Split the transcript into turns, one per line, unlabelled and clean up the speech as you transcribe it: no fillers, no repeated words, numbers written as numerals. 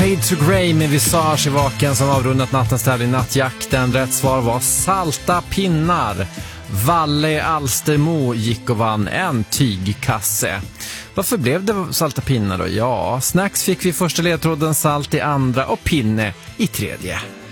Fade to Grey med Visage i Vaken som avrundat nattens tävling Nattjakten. Rätt svar var salta pinnar. Valle Alstermo gick och vann en tygkasse. Varför blev det salta pinnar då? Ja, snacks fick vi första ledtråden, salt i andra och pinne i tredje.